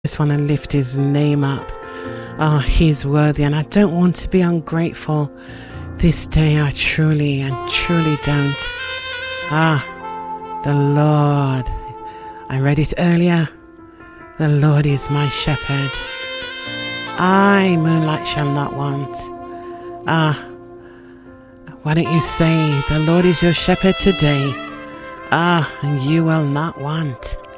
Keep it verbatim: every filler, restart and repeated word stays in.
just want to lift his name up. Ah, oh, he's worthy, and I don't want to be ungrateful this day. I truly and truly don't. Ah, the Lord. I read it earlier. The Lord is my shepherd. I, moonlight, shall not want. Ah, why don't you say, the Lord is your shepherd today? Ah, and you will not want.